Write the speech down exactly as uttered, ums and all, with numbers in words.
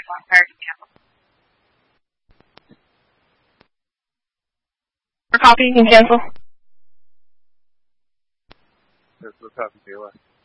one prior to cancel. We're copying and cancel. Yes, we're copying to your left.